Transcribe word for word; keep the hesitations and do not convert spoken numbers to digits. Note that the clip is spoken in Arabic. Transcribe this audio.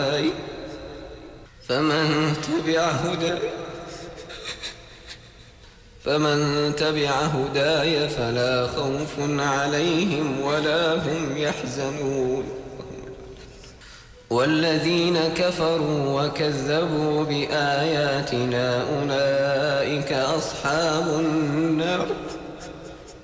فمن تبع هداي فمن تبع هداي فلا خوف عليهم ولا هم يحزنون. والذين كفروا وكذبوا بآياتنا أولئك أصحاب النار